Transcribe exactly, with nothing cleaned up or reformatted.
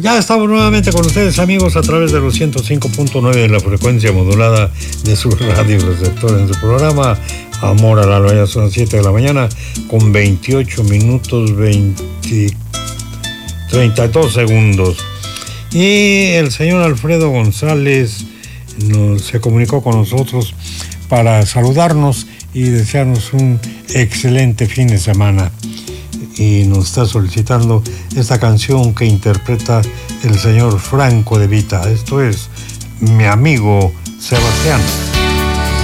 Ya estamos nuevamente con ustedes, amigos, a través de los ciento cinco punto nueve de la frecuencia modulada de su radio receptor en su programa Amor a la Loya. Son las siete de la mañana con veintiocho minutos veinte, treinta y dos segundos. Y el señor Alfredo González nos, se comunicó con nosotros para saludarnos y desearnos un excelente fin de semana. Y nos está solicitando esta canción que interpreta el señor Franco De Vita. Esto es Mi Amigo Sebastián.